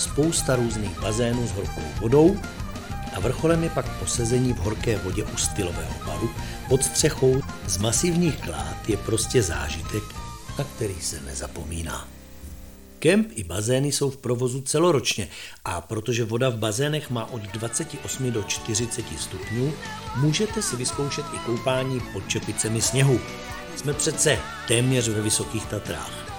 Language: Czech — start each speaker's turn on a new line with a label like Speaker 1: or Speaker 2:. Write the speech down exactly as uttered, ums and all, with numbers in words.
Speaker 1: spousta různých bazénů s horkou vodou a vrcholem je pak posezení v horké vodě u stylového baru pod střechou z masivních klád je prostě zážitek, na který se nezapomíná. Kemp i bazény jsou v provozu celoročně a protože voda v bazénech má od dvacet osm do čtyřicet stupňů, můžete si vyzkoušet i koupání pod čepicemi sněhu. Jsme přece téměř ve Vysokých Tatrách.